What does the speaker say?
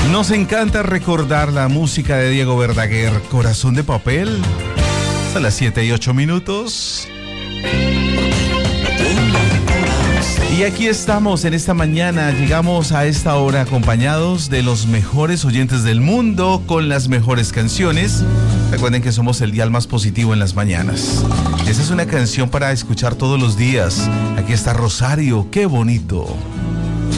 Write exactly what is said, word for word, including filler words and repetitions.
Nos encanta recordar la música de Diego Verdaguer, Corazón de Papel. A las siete y ocho minutos. Y aquí estamos en esta mañana, llegamos a esta hora acompañados de los mejores oyentes del mundo con las mejores canciones. Recuerden que somos el dial más positivo en las mañanas. Esa es una canción para escuchar todos los días. Aquí está Rosario, qué bonito.